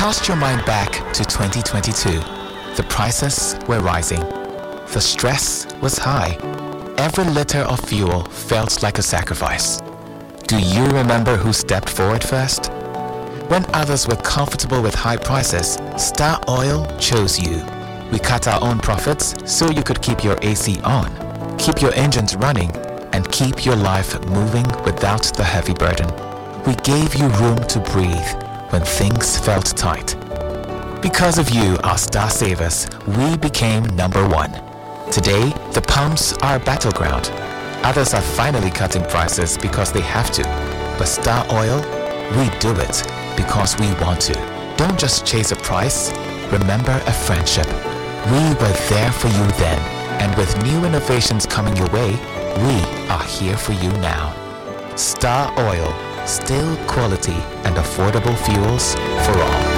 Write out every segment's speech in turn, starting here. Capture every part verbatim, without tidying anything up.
Cast your mind back to twenty twenty-two. The prices were rising. The stress was high. Every liter of fuel felt like a sacrifice. Do you remember who stepped forward first? When others were comfortable with high prices, Star Oil chose you. We cut our own profits so you could keep your A C on, keep your engines running, and keep your life moving without the heavy burden. We gave you room to breathe when things felt tight. Because of you, our Star Savers, we became number one. Today, the pumps are a battleground. Others are finally cutting prices because they have to. But Star Oil, we do it because we want to. Don't just chase a price, remember a friendship. We were there for you then, and with new innovations coming your way, we are here for you now. Star Oil, still quality and affordable fuels for all.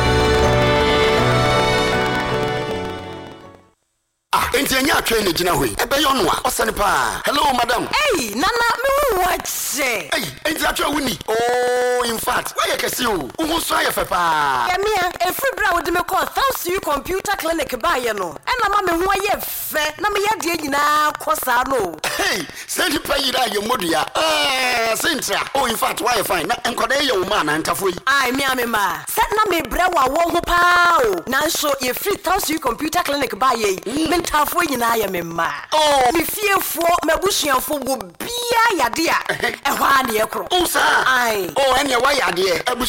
Entianya train gina hoyi ebe yo no a osane pa. Hello madam. Hey nana me wache. Hey entiatwa wuni. Oh in fact why you kesi o wo so aye fe pa. Ya me a free bra wo de me call thanks to you computer clinic ba ye no. E na ma me ho aye fe na me ye de nyina kosa no. Hey send pa yi da ye modua. Eh sentra. Oh in fact why you fine na enkoda ye wo ma na ntafo yi. Ai me ame ma. Set na me bra wa wo ho pa o. Na so ye free thanks to you computer clinic ba ye. Me ntafo nyina ya me ma. Oh me fiefo mabusuafo go bia yade a. E hwa na ye kro. Oh sa. Ai. Oh ene wa yade e